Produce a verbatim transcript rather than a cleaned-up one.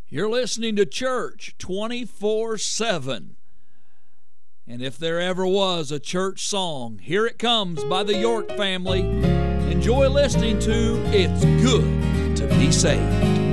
You're listening to Church twenty-four seven. And if there ever was a church song, here it comes by the York family. Enjoy listening to It's Good to Be Saved.